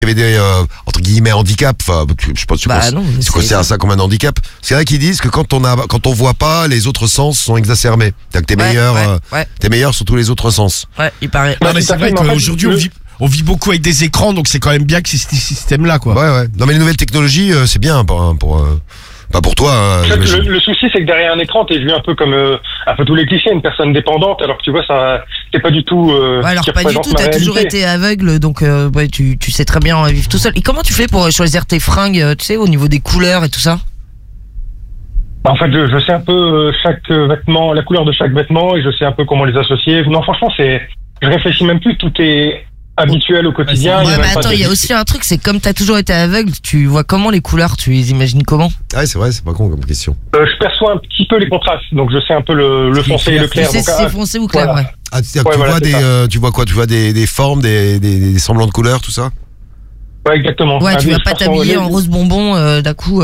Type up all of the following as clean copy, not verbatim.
Il y avait des entre guillemets handicaps. Enfin, je pense. Non, c'est quoi ça comme un handicap? C'est vrai qu'ils disent que quand on voit pas, les autres sens sont exacerbés. C'est-à-dire que t'es meilleur sur tous les autres sens. Ouais, il paraît. Non, mais c'est vrai qu'aujourd'hui on vit beaucoup avec des écrans, donc c'est quand même bien que c'est ces systèmes-là, quoi. Ouais. Non, mais les nouvelles technologies, c'est bien pas pour toi. En fait, le souci, c'est que derrière un écran, t'es vu un peu comme un peu tous les clichés, une personne dépendante, alors que tu vois, ça, c'est pas du tout. Alors pas du tout. T'as toujours été aveugle, donc tu sais très bien vivre tout seul. Et comment tu fais pour choisir tes fringues, tu sais, au niveau des couleurs et tout ça? En fait, je sais un peu chaque vêtement, la couleur de chaque vêtement, et je sais un peu comment les associer. Non, franchement, je réfléchis même plus. Tout est habituel au quotidien. Ouais, mais attends, il y a aussi un truc, c'est comme t'as toujours été aveugle, tu vois comment les couleurs, tu les imagines comment? Ouais, c'est vrai, c'est pas con comme question. Je perçois un petit peu les contrastes, donc je sais un peu le foncé et le clair. Tu sais si c'est foncé ou clair, voilà. ouais. Ah, tu vois quoi? Tu vois des formes, des semblants de couleurs, tout ça? Ouais, exactement. Ouais, tu vas pas t'habiller en rose bonbon d'un coup.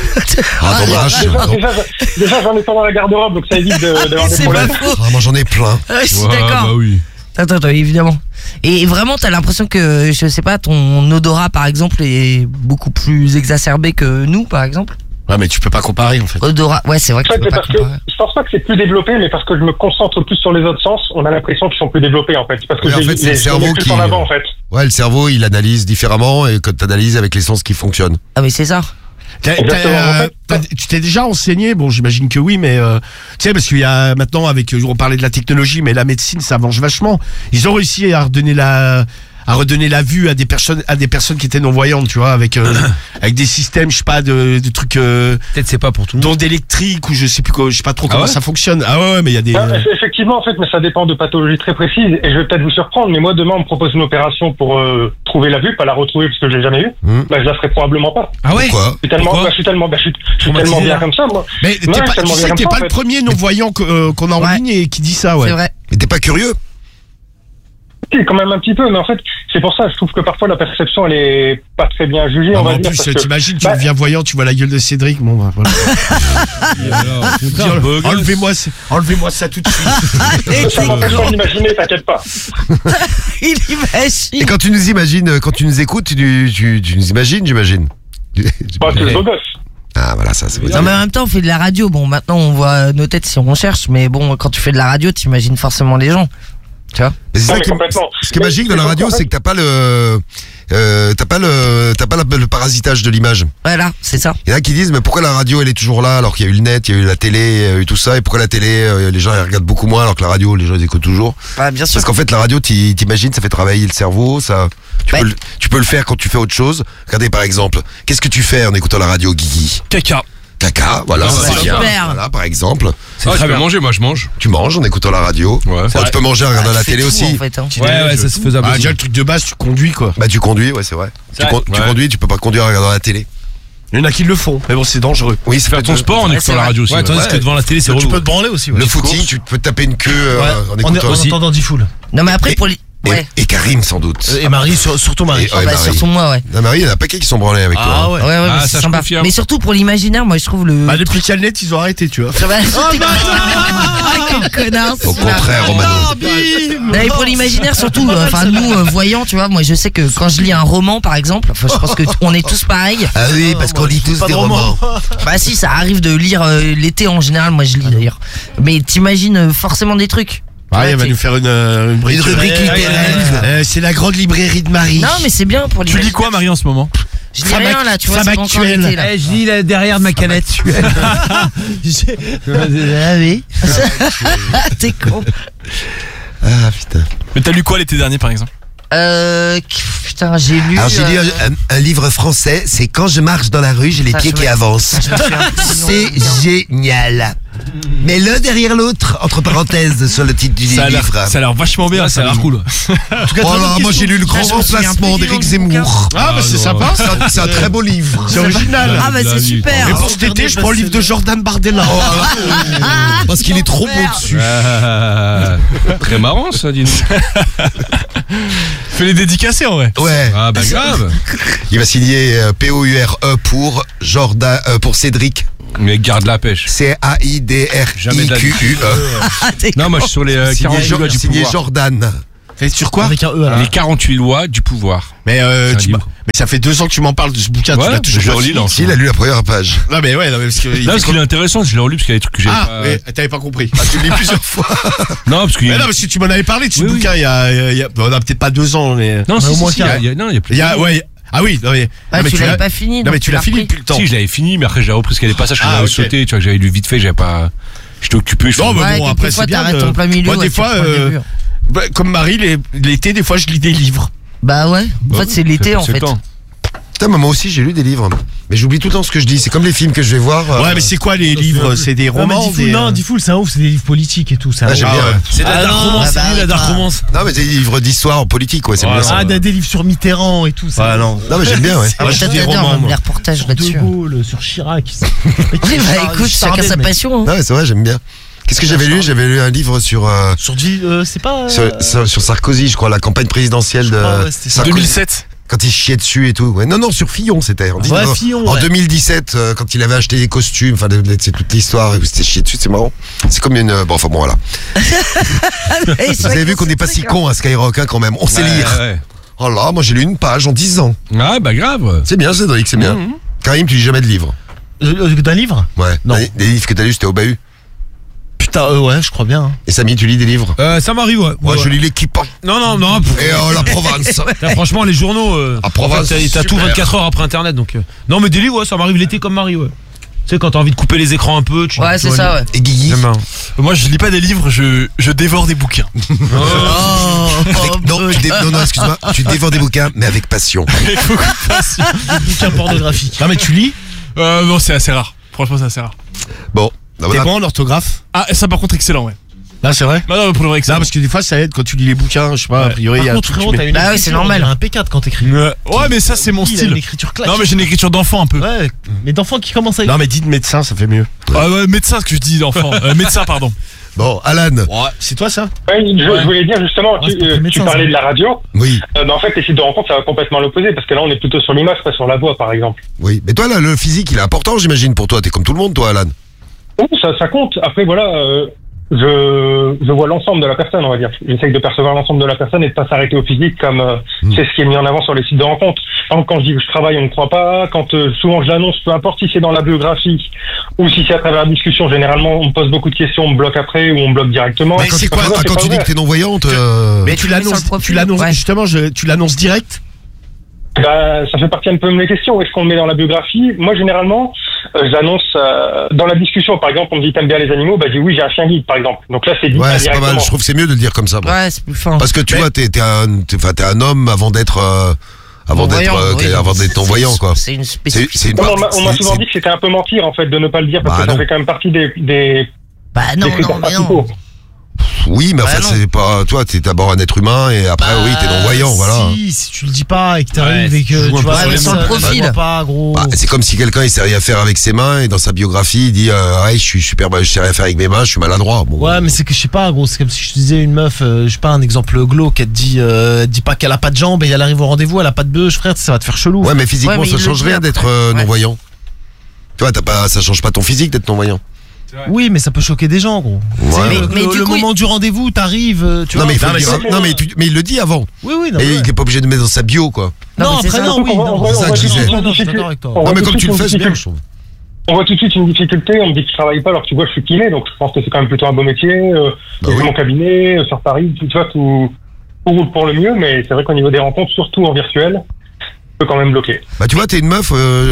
Déjà, j'en ai pas dans la garde-robe, donc ça évite d'avoir des problèmes. Moi, j'en ai plein. Je suis d'accord. Bah oui. Attends, évidemment. Et vraiment, t'as l'impression que, je sais pas, ton odorat, par exemple, est beaucoup plus exacerbé que nous, par exemple? Ouais, mais tu peux pas comparer, en fait. Odorat, ouais, c'est vrai que tu peux pas comparer. Je pense pas que c'est plus développé, mais parce que je me concentre plus sur les autres sens, on a l'impression qu'ils sont plus développés, en fait. Parce que c'est le cerveau qui... en avant, en fait. Ouais, le cerveau, il analyse différemment, et quand t'analyses avec les sens qui fonctionnent. Ah, mais c'est ça. Tu t'es déjà enseigné? Bon, j'imagine que oui, mais tu sais, parce qu'il y a maintenant, on parlait de la technologie, mais la médecine, ça avance vachement. Ils ont réussi à redonner la vue à des personnes qui étaient non-voyantes, tu vois, avec des systèmes, je sais pas, de trucs. Peut-être c'est pas pour tout le monde. D'ondes électriques ou je sais pas trop comment ça fonctionne. Ah ouais, mais il y a des. Effectivement, en fait, mais ça dépend de pathologies très précises. Et je vais peut-être vous surprendre, mais moi demain on me propose une opération pour trouver la vue, pas la retrouver parce que je l'ai jamais eue. Je la ferai probablement pas. Ah ouais? Pourquoi? Je suis tellement bien comme ça, moi. Mais tu sais que t'es pas le premier non-voyant qu'on a en ligne et qui dit ça, ouais. C'est vrai. Mais t'es pas curieux? Si, quand même un petit peu, mais en fait, c'est pour ça, je trouve que parfois la perception, elle est pas très bien jugée. En plus, t'imagines, tu deviens voyant, tu vois la gueule de Cédric, bon, bah, voilà. Enlevez-moi ça tout de suite. Ça m'empêche pas d'imaginer, t'inquiète pas. Il imagine. Et quand tu nous imagines, quand tu nous écoutes, tu nous imagines, j'imagine. Bah, c'est le beau gosse. Ah, voilà, ça, c'est bien. Non, mais en même temps, on fait de la radio. Bon, maintenant, on voit nos têtes si on cherche, mais bon, quand tu fais de la radio, t'imagines forcément les gens. Tu vois? Mais c'est ça ce qui est magique dans la radio, c'est que t'as pas le parasitage de l'image. Voilà, c'est ça. Il y en a qui disent mais pourquoi la radio elle est toujours là alors qu'il y a eu le net, il y a eu la télé, il y a eu tout ça, et pourquoi la télé les gens ils regardent beaucoup moins alors que la radio les gens ils écoutent toujours. Bah, bien sûr. Parce qu'en fait la radio t'imagines ça fait travailler le cerveau, ça tu peux le faire quand tu fais autre chose. Regardez par exemple, qu'est-ce que tu fais en écoutant la radio, Guigui? Caca, voilà, ça c'est bien. Voilà, par exemple. C'est très bien manger, moi je mange. Tu manges en écoutant la radio. Ouais. Tu peux manger en regardant la télé aussi. En fait, hein. Ouais, ça se faisait Ah, déjà le truc de base, tu conduis quoi. Bah tu conduis, ouais c'est vrai. Tu conduis, tu peux pas conduire en regardant la télé. Il y en a qui le font, mais bon c'est dangereux. Oui, c'est faire ton sport en écoutant la radio aussi. Ouais, tandis que devant la télé c'est relou. Tu peux te branler aussi. Le footing, tu peux taper une queue en écoutant En entendant Diffoul. Non, mais après, pour les. Ouais. Et Karim sans doute. Et Marie, surtout Marie. Marie. Surtout moi, ouais. Non, Marie, il y en a pas qui sont branlés avec toi. Ouais, mais c'est sympa. Mais surtout pour l'imaginaire, moi je trouve le. Bah depuis qu'il y a le net, ils ont arrêté, tu vois. Quel connard. Au contraire, Romano. Et pour l'imaginaire surtout, enfin nous voyants, tu vois, moi je sais que quand je lis un roman par exemple, je pense que on est tous pareils. Ah oui, parce qu'on lit tous des romans. Bah si, ça arrive de lire l'été en général, moi je lis d'ailleurs. Mais t'imagines forcément des trucs. Ouais, il va nous faire une rubrique littéraire. C'est la grande librairie de Marie. Non, mais c'est bien pour les. Tu lis quoi, Marie, en ce moment? Je lis rien là, tu vois, c'est pas encore l'été, là. Je lis derrière de ma canette. Ah oui. T'es con. Ah putain. Mais t'as lu quoi l'été dernier, par exemple? Putain, j'ai lu. Alors j'ai lu un livre français, c'est Quand je marche dans la rue, j'ai les pieds qui avancent. C'est génial. Mais l'un derrière l'autre, entre parenthèses, sur le titre du livre. Ça a l'air vachement bien, ça a l'air cool. En tout cas, moi j'ai lu Le Grand Remplacement d'Éric Zemmour. Ah bah c'est sympa. C'est un très beau livre. C'est original. Ah bah c'est super. Et pour cet été, je prends le livre de Jordan Bardella. Parce qu'il est trop beau dessus. Très marrant ça, dis-nous. Fais les dédicacés en vrai. Ouais. Ah bah grave. Il va signer POURE pour Jordan, pour Cédric. Mais garde la pêche. CAIDRIQUE. Non, moi je suis sur les 40 jours du signé pouvoir. Jordan. T'es sur quoi? Avec un E alors. Les 48 lois du pouvoir. Mais un livre. mais ça fait 2 ans que tu m'en parles de ce bouquin. Ouais, tu l'as toujours je pas le relis, fini. là. Si, il a lu la première page. Non mais parce que Non, parce qu'il est intéressant, je l'ai relu parce qu'il y a des trucs que j'ai Ah, pas. mais t'avais pas compris. Tu le lis plusieurs fois. Non, parce qu'il y Mais a. non, parce que tu m'en avais parlé de ce Oui, bouquin il y a on a peut-être pas 2 ans, mais. Non, au si, moins si, qu'un. non, il y a plus. Il y a, ouais. Ah oui, non mais. Ah, non, mais tu l'as- l'avais pas fini. Non donc mais tu l'as fini repris. depuis le temps. Si, je l'avais fini, mais après j'ai repris parce qu'il y a des passages que Ah, j'avais ok. sauté, tu vois, que j'avais lu vite fait, j'avais pas. J'étais occupé, je fais. Non, mais Ouais, bon, après quelquefois, c'est bien. t'arrêtes en plein milieu. Moi ouais, des tu fois, reprends le début. comme Marie, l'été, des fois, je lis des livres. Bah ouais, en fait, c'est l'été, en C'est le fait. temps. Putain, moi aussi j'ai lu des livres. Mais j'oublie tout le temps ce que je dis. C'est comme les films que je vais voir. Ouais, mais c'est quoi les livres? C'est des romans? Non, Diffoul, c'est un ouf, c'est des livres politiques et tout. Ça. Ah, j'aime bien. Ouais. C'est de la dark romance, bah, c'est la dark bah. romance. Non, mais des livres d'histoire politique, ouais, c'est bien ça. Ah, des livres sur Mitterrand et tout. Ça. non. Non, mais j'aime bien, ouais. Moi, je Toi, lis des t'adores romans, même moi. les reportages De là-dessus. Gaulle, sur Chirac. Oui, bah écoute, chacun sa passion. hein. Non, mais c'est vrai, j'aime bien. Qu'est-ce que j'avais lu? J'avais lu un livre sur, C'est pas. sur Sarkozy, je crois, la campagne présidentielle de crois, ouais, c'était ça. Sarkozy. 2007. Quand il chiait dessus et tout. Ouais. Non, sur Fillon, c'était. Ouais, Fillon, En ouais. 2017, quand il avait acheté des costumes, enfin, c'est toute l'histoire, et vous c'était chié dessus, c'est marrant. C'est comme une. Bon, enfin, bon, voilà. Vous avez vu qu'on n'est pas si con à Skyrock, hein, quand même. On sait lire. Ouais. Oh là, moi j'ai lu une page en 10 ans. Ah, bah grave. C'est bien, Cédric, c'est bien. Karim, tu lis jamais de livres? D'un livre? Ouais. Non. Des livres que t'as lus, c'était au bahut. Putain, ouais, je crois bien. Et Samy, tu lis des livres? Ça m'arrive, ouais. Moi, je lis l'équipe. Non. Et la Provence. Franchement, les journaux. À Provence, T'as tout super. 24 heures après internet, donc. Non, mais des livres, ouais, ça m'arrive l'été comme Marie, ouais. Tu sais, quand t'as envie de couper les écrans un peu, tu. Ouais, c'est ça, ouais. Et Guigui. Moi, je lis pas des livres, je dévore des bouquins. Non, excuse-moi. Tu dévores des bouquins, mais avec passion. Avec beaucoup de passion. Des bouquins pornographiques. Non mais tu lis? Non, c'est assez rare. Franchement, c'est assez rare. Bon. T'es Voilà. bon en orthographe? Ah, ça, par contre, excellent, ouais. Là, c'est vrai? Non, pour le vrai, Non, excellent. parce que des fois, ça aide quand tu lis les bouquins, je sais pas, a priori, il y a un truc que tu mets- Bah ouais, c'est normal. Un P4 quand t'écris. Ouais, mais ça, c'est mon Il a style. une écriture claque. Non, mais j'ai une écriture d'enfant un peu. Ouais, mais d'enfant qui commence à. Non, mais dites médecin, ça fait mieux. Ah ouais, médecin, ce que je dis d'enfant. Médecin, pardon. Bon, Alan. Ouais, c'est toi ça? Ouais, je voulais dire justement, Ouais, c'est pas très tu médecin, parlais ça. de la radio. Oui, En fait, les sites de rencontre, ça va complètement l'opposé, parce que là, on est plutôt sur l'image, pas sur la voix, par exemple. oui. Mais toi, là, le physique, il est important, j'imagine, pour toi. T'es comme tout le monde, toi, Alan. Oui, ça compte. Après, voilà, je vois l'ensemble de la personne, on va dire. J'essaye de percevoir l'ensemble de la personne et de pas s'arrêter au physique comme c'est ce qui est mis en avant sur les sites de rencontre. Quand je dis que je travaille, on ne me croit pas. Quand souvent je l'annonce, peu importe si c'est dans la biographie ou si c'est à travers la discussion, généralement, on me pose beaucoup de questions, on me bloque après ou on me bloque directement. Mais c'est quoi, Quand tu dis que t'es non-voyante, Mais tu l'annonces, sur le profil, tu l'annonces ouais. justement, tu l'annonces direct? Bah, ça fait partie un peu de mes questions. Est-ce qu'on le met dans la biographie? Moi, généralement, j'annonce dans la discussion. Par exemple, on me dit t'aimes bien les animaux, bah je dis oui, j'ai un chien guide, par exemple. Donc là, c'est dit ouais, c'est pas directement. mal. Je trouve que c'est mieux de le dire comme ça. moi. Ouais, c'est plus fin. Parce que tu vois, t'es un homme avant d'être Non-voyant, oui. avant d'être non-voyant, quoi. C'est une spécificité. C'est une On m'a c'est- souvent c'est- dit que c'était un peu mentir, en fait, de ne pas le dire, parce Bah, que ça non. fait quand même partie des Bah non, critères non, mais principaux. non. Oui, mais Bah enfin, non. c'est pas. Toi, t'es d'abord un être humain et après, oui, t'es non-voyant, voilà. Si tu le dis pas et que t'arrives Ouais, et que tu joues un tu peu vois, sur les ça, mots. ça Profil. voit pas, gros. Bah, c'est comme si quelqu'un il sait rien faire avec ses mains et dans sa biographie il dit ouais, je suis super, je sais rien faire avec mes mains, je suis maladroit. Bon, Ouais, mais c'est que je sais pas, gros, c'est comme si je te disais une meuf, je sais pas, un exemple glauque, elle te dit pas qu'elle a pas de jambes et elle arrive au rendez-vous, elle a pas de bœuf, frère, ça va te faire chelou. Ouais, mais physiquement, Ouais, mais ça il le change dit rien après. d'être Ouais. non-voyant. Tu vois, ça change pas ton physique d'être non-voyant. Oui, mais ça peut choquer des gens, gros. Ouais. Tu sais, Mais le du coup, moment du rendez-vous, t'arrives, tu Non, vois. mais il faut Non, le mais dire. c'est- Non, mais il le dit avant. Oui, non, Et ouais. il est pas obligé de le mettre dans sa bio, quoi. Non, Non, mais c'est après, ça. non, oui, On non. voit c'est ça que je disais. Non, je suis d'accord avec toi. On Non, voit mais tout comme de tu le suite fais, une c'est bien, difficulté. je trouve. On voit tout de suite une difficulté, on me dit que je travaille pas alors que tu vois, je suis kiné, donc je pense que c'est quand même plutôt un beau métier. Bah J'ai oui. mon cabinet sur Paris, tu vois, tout roule pour le mieux, mais c'est vrai qu'au niveau des rencontres, surtout en virtuel, peut quand même bloquer. Bah tu vois, t'es une meuf,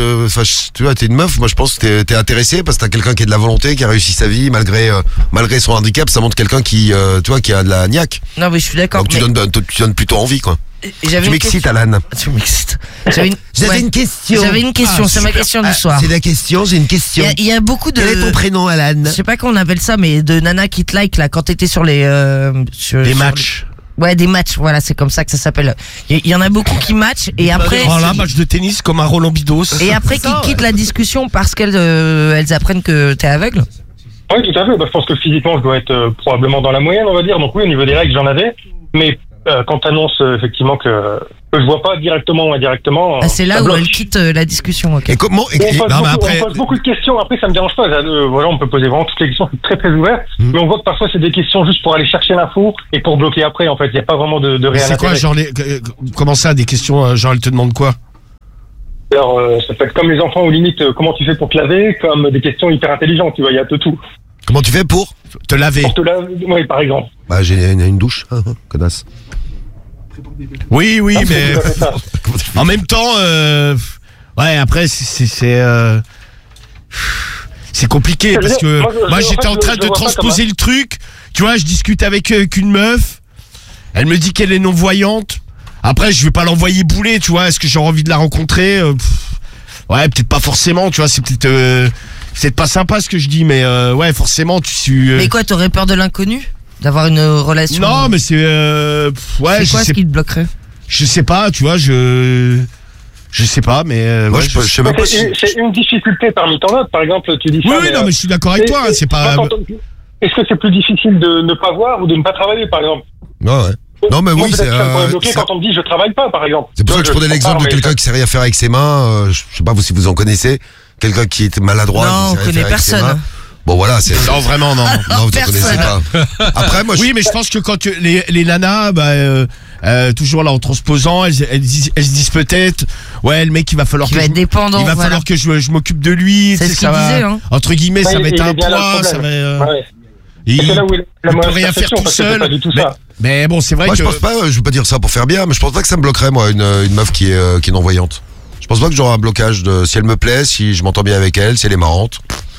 t'es une meuf, moi je pense que t'es intéressé parce que t'as quelqu'un qui a de la volonté, qui a réussi sa vie malgré son handicap, ça montre quelqu'un qui, tu vois, qui a de la niaque. Non, mais je suis d'accord. Donc tu donnes plutôt envie, quoi. J'avais Tu une m'excites, question. Alan. Tu m'excites. J'avais une question. J'avais une question, c'est ma question du soir. la question, j'ai une question. Il y a beaucoup de. prénom, Alan? Je sais pas comment on appelle ça, mais de nana qui te like là quand t'étais sur les. Des matchs. Ouais, des matchs, voilà, c'est comme ça que ça s'appelle. Il y en a beaucoup qui matchent et après. Oh là, match de tennis comme un Roland Bidos. Et après qui quittent la discussion parce qu'elles elles apprennent que t'es aveugle. Oui, tout à fait. Bah, je pense que physiquement, je dois être probablement dans la moyenne, on va dire. Donc oui, au niveau des règles, j'en avais. Mais quand tu annonces effectivement que que je vois pas directement ou indirectement. Ah, c'est là ça où bloque. elle quitte la discussion. Ok. Et comment On pose beaucoup de questions. Après, ça me dérange pas. Voilà, on peut poser vraiment toutes les questions. C'est très très ouvert. Mais on voit que parfois c'est des questions juste pour aller chercher l'info et pour bloquer après. En fait, il y a pas vraiment de Mais réel c'est quoi, intérêt. genre, comment ça, des questions, genre, elle te demande quoi? Alors, ça peut être comme les enfants, aux limites, comment tu fais pour te laver, comme des questions hyper intelligentes. Tu vois, il y a de tout. Comment tu fais pour te laver? Pour te laver, oui, par exemple. Bah, j'ai une douche, connasse. Oui, mais en même temps, ouais, après c'est compliqué parce que moi j'étais en train de transposer le truc. Tu vois, je discute avec une meuf, elle me dit qu'elle est non voyante. Après, je vais pas l'envoyer bouler, tu vois. Est-ce que j'ai envie de la rencontrer? Ouais, peut-être pas forcément. Tu vois, c'est peut-être pas sympa ce que je dis, mais ouais, forcément, Mais quoi, t'aurais peur de l'inconnu? D'avoir une relation? Non, mais c'est ouais. C'est quoi ce qui te bloquerait? Je sais pas, tu vois, je sais pas, mais moi ouais, je sais même pas si... C'est une difficulté parmi tant d'autres. Par exemple, tu dis ça. Oui, non, mais je suis d'accord avec toi. C'est pas. Est-ce que c'est plus difficile de ne pas voir ou de ne pas travailler, par exemple? Ouais. Non, mais Moi, oui, peut-être que ça me pourrait bloquer c'est... quand on me dit je travaille pas, par exemple. C'est pour ça que je prenais l'exemple de quelqu'un qui sait rien faire avec ses mains. Je sais pas si vous en connaissez. Quelqu'un qui est maladroit. Non, qui on sait rien connaît faire avec ses personne. mains. Bon, voilà, c'est... Non, vraiment, non. Non, vous ne connaissez pas. Après, moi, oui, mais je pense que quand les nanas, toujours là en transposant, elles se disent peut-être, ouais, le mec il va falloir va être dépendant. Il va falloir que je m'occupe de lui. C'est ce qu'il disait, hein. Entre guillemets, ça va être un bien là, poids, le ça problème. va. Ouais. Il C'est là où la peut mauvaise rien faire perception, tout parce que c'est seul. pas du tout ça. Mais bon, c'est vrai moi, que. je pense pas, je veux pas dire ça pour faire bien, mais je pense pas que ça me bloquerait, moi, une meuf qui est non-voyante. Je pense pas que j'aurai un blocage de si elle me plaît, si je m'entends bien avec elle, si elle est marrante.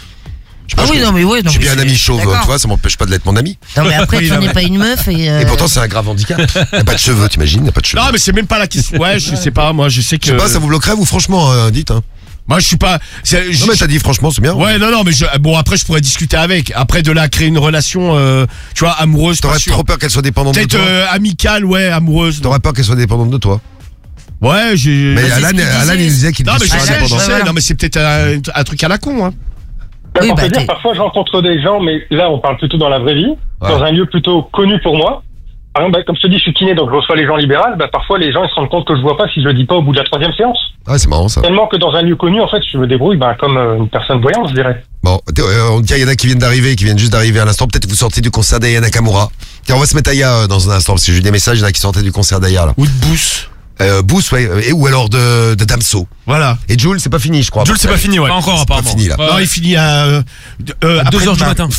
Ah oui, non, mais ouais. Je suis bien un ami chauve, tu vois, ça m'empêche pas de l'être mon ami. Non, mais après, tu n'es pas une meuf et. Et pourtant, c'est un grave handicap. Y a pas de cheveux, t'imagines? Y a pas de cheveux. Non, mais c'est même pas la question. Ouais, je sais pas, moi, je sais que. Je sais pas, ça vous bloquerait, vous, franchement, dites, hein. Moi, je suis pas. Non, mais t'as dit franchement, c'est bien. Ouais, non, mais bon, après, je pourrais discuter avec. Après, de là, créer une relation, tu vois, amoureuse. T'aurais trop peur qu'elle soit dépendante de toi. Peut-être amicale, ouais, amoureuse. T'aurais peur qu'elle soit dépendante de toi. Ouais, j'ai. Mais Alan, il disait qu'il non, était mais je indépendant. sais, non, mais c'est peut-être un truc à la con, hein. Oui, Pour te dire, parfois je rencontre des gens, mais là on parle plutôt dans la vraie vie, dans un lieu plutôt connu pour moi. Par exemple, comme je te dis, je suis kiné, donc je reçois les gens libérales. Parfois les gens ils se rendent compte que je vois pas si je le dis pas au bout de la 3e séance. Ah, c'est marrant ça. Tellement que dans un lieu connu, en fait, je me débrouille comme une personne voyante, je dirais. Bon, tiens, il y en a qui viennent juste d'arriver à l'instant. Peut-être que vous sortez du concert d'Aya Nakamura. Tiens, on va se mettre Aya dans un instant, parce que j'ai eu des messages, il y en a qui sortaient du concert d'Aya là. Ou de Boost. Boost, ouais, ou alors de Damso. Voilà. Et Jules, c'est pas fini, je crois. Jules, c'est pas fini, ouais. Pas encore, apparemment. Pas fini, là. Non, il finit à 2h du matin.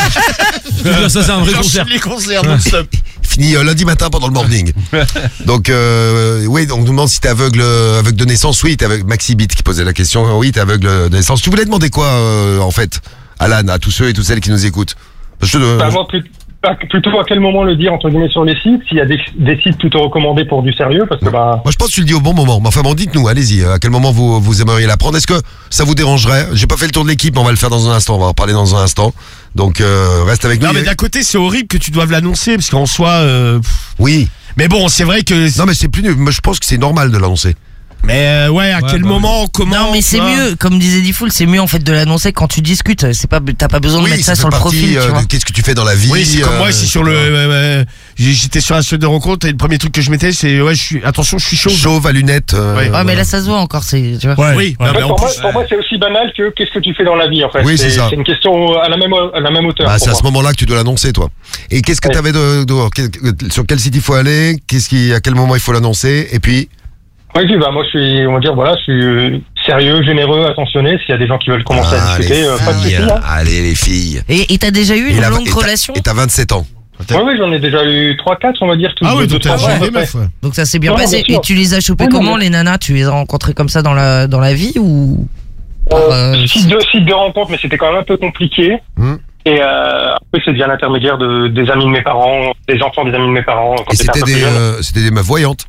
Ça, c'est un vrai concert. Les concerts non-stop. Fini lundi matin pendant le morning. Donc, oui, on nous demande si t'es aveugle de naissance. Oui, t'es aveugle. Maxi Beat qui posait la question. Oui, t'es aveugle de naissance. Tu voulais demander quoi, en fait, Alan, à tous ceux et toutes celles qui nous écoutent? Parce que, moi, plutôt à quel moment le dire, entre guillemets, sur les sites, s'il y a des sites plutôt recommandés pour du sérieux, parce que moi je pense que tu le dis au bon moment. Mais enfin bon, dites-nous, allez-y, à quel moment vous aimeriez l'apprendre? Est-ce que ça vous dérangerait? J'ai pas fait le tour de l'équipe, mais on va le faire dans un instant, on va en parler dans un instant. Donc reste avec nous. Non, mais d'un côté c'est horrible que tu doives l'annoncer, parce qu'en soi oui. Mais bon, c'est vrai que... Non, mais c'est plus nul. Moi je pense que c'est normal de l'annoncer. Mais ouais, à quel moment, comment? Non, mais c'est mieux, comme disait Diffoul, c'est mieux en fait de l'annoncer quand tu discutes. C'est pas, t'as pas besoin de mettre ça sur le profil, tu vois. Qu'est-ce que tu fais dans la vie? Oui, c'est comme moi ici sur le. J'étais sur un site de rencontre et le premier truc que je mettais, c'est attention, je suis chauve. Chauve à lunettes. Ouais, mais là ça se voit encore, c'est, tu vois. Ouais. Oui. En fait, pour moi, c'est aussi banal que qu'est-ce que tu fais dans la vie, en fait. Oui, c'est ça. C'est une question à la même hauteur. Bah, c'est à ce moment-là que tu dois l'annoncer, toi. Et qu'est-ce que t'avais sur quel site il faut aller? À quel moment il faut l'annoncer? Et puis. Oui, moi je suis sérieux, généreux, attentionné. S'il y a des gens qui veulent commencer à discuter, pas de soucis. Allez les filles. Et t'as déjà eu une longue relation? Et t'as 27 ans. Oui, j'en ai déjà eu 3-4, on va dire. Ah oui, donc t'as des meufs. Donc ça s'est bien passé. Et tu les as chopées comment, les nanas? Tu les as rencontrées comme ça dans la vie ou? Site de rencontre, mais c'était quand même un peu compliqué. Et après, c'est via l'intermédiaire des amis de mes parents, des enfants des amis de mes parents. Et c'était des meufs voyantes?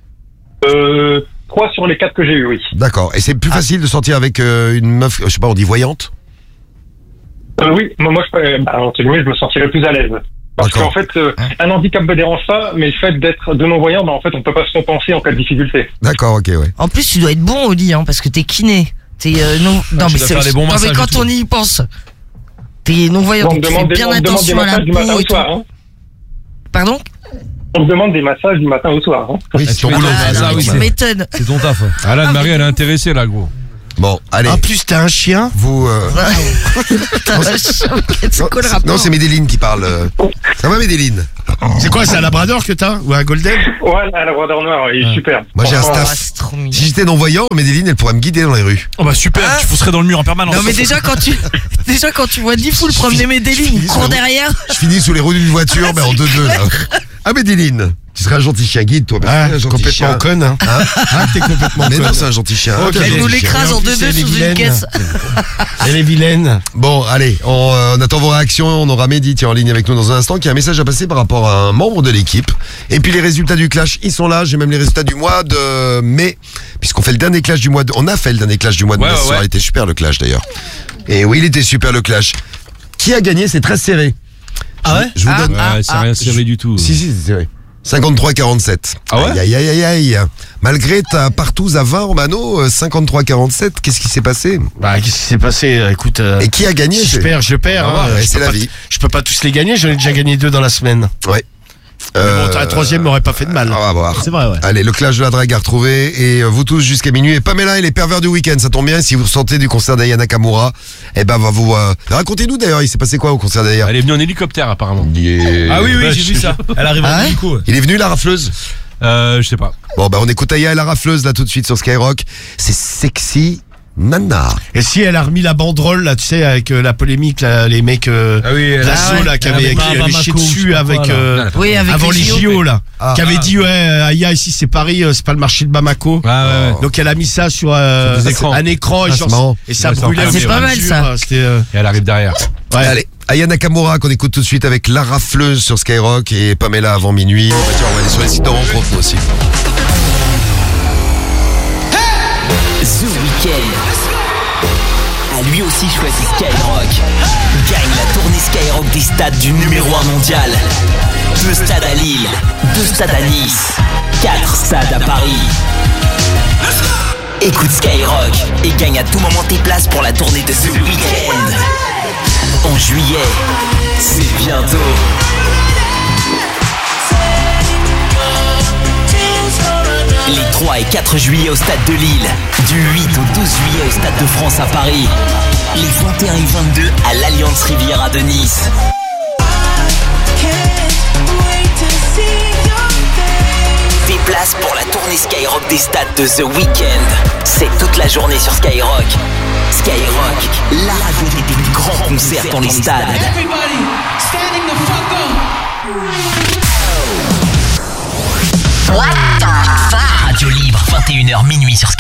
3 sur les 4 que j'ai eu, oui. D'accord. Et c'est plus facile de sortir avec une meuf, je sais pas, on dit voyante? Oui, moi entre guillemets, je me sentirais plus à l'aise. Parce qu'en fait, un handicap me dérange pas, mais le fait d'être de non-voyant, en fait, on peut pas se compenser en cas de difficulté. D'accord, ok, ouais. En plus, tu dois être bon au lit, parce que t'es kiné. T'es non, mais quand on y pense, t'es non-voyant, donc tu fais bien attention à la peau et tout. Pardon? On me demande des massages du matin au soir. Hein. Oui, c'est ton boulot. Ah, non, mais tu m'étonnes. C'est ton taf. Alan Marie, elle est intéressée là, gros. Bon, allez. En plus, t'as un chien. Vous. C'est quoi le rapport? Non, c'est Médéline qui parle. Ça va, Médéline? C'est quoi, c'est un labrador que t'as? Ou un golden? Ouais, la labrador noir, il est super. Moi, j'ai un Franchement, staff. C'est trop mignon. Si j'étais non-voyant, Médéline, elle pourrait me guider dans les rues. Oh bah super, tu fousserais dans le mur en permanence. Non mais déjà quand tu vois 10 foules promener Médéline, il court derrière. Je finis sous les roues d'une voiture, mais en 2-2, là. Ah, Médéline, tu serais un gentil chien guide, toi. Ah, un gentil complètement chien. conne, hein. Ah, t'es complètement mais conne. non, c'est un gentil chien. Ok. T'es un Elle nous gentil chien. l'écrase en En plus, 2-2 elle est sous une vilaine. caisse. Elle est vilaine. Bon, allez, on attend vos réactions. On aura Mehdi qui est en ligne avec nous dans un instant, qui a un message à passer par rapport à un membre de l'équipe. Et puis les résultats du clash, ils sont là. J'ai même les résultats du mois de mai, puisqu'on fait le dernier clash du mois de... On a fait le dernier clash du mois de mai. Ouais, Ce soir, ouais. il était super le clash d'ailleurs. Et oui, il était super le clash. Qui a gagné? C'est très serré. Ah ouais? Je vous donne... Ah, Ouais, c'est rien serré du tout. Si, c'est serré. 53-47. Ah ouais? Aïe, aïe, aïe, aïe, aïe. Malgré ta partouze à 20, Romano, 53-47, qu'est-ce qui s'est passé? Bah, qu'est-ce qui s'est passé? Écoute, Et qui a gagné? si je perds, je perds. Ah hein. ouais, Je c'est peux la pas- vie. Je peux pas tous les gagner, j'en ai déjà gagné 2 dans la semaine. Ouais. Mais bon, un troisième m'aurait pas fait de mal. On va voir. C'est vrai, ouais. Allez, le clash de la drague à retrouver. Et vous tous jusqu'à minuit. Et Pamela et les pervers du week-end, ça tombe bien. Si vous sortez du concert d'Aya Nakamura, eh ben, va vous... Racontez-nous d'ailleurs, il s'est passé quoi au concert d'Aya? Elle est venue en hélicoptère apparemment. Yeah. Ah oui, oui, j'ai vu ça. Elle arrive Ah en ouais hélico. Il est venu, la rafleuse? Je sais pas. Bon, bah, on écoute Aya et la rafleuse, là, tout de suite, sur Skyrock. C'est sexy Nana. Et si elle a remis la banderole, là, tu sais, avec la polémique, là, les mecs Ah oui, elle d'assaut, ouais. là, qui avaient chié dessus avec... Oui, avec avant les JO, là. Ah. Qui avait dit, ouais, Aya, ici, c'est Paris, c'est pas le marché de Bamako. Ah ouais. Donc elle a mis ça sur des écrans. un écran et, Ah, genre, c'est marrant. et ça Ouais, c'est brûlait. en au fait, fur c'est et à pas mal, mesure, ça. C'était Et elle arrive derrière. ouais. Allez, Aya Nakamura qu'on écoute tout de suite avec la rafleuse sur Skyrock et Pamela avant minuit. Bah, tiens, on va aller sur les sites de rencontres, nous aussi. The Weeknd a lui aussi choisi Skyrock. Gagne la tournée Skyrock des stades du numéro 1 mondial. 2 stades à Lille, 2 stades à Nice, 4 stades à Paris. Écoute Skyrock et gagne à tout moment tes places pour la tournée de The Weeknd. En juillet, c'est bientôt. Les 3 et 4 juillet au stade de Lille, du 8 au 12 juillet au stade de France à Paris, les 21 et 22 à l'Alliance Riviera de Nice. Des places pour la tournée Skyrock des stades de The Weeknd. C'est toute la journée sur Skyrock. Skyrock, la radio des plus grands concerts dans les stades. Radio libre, 21h minuit sur Skyrock.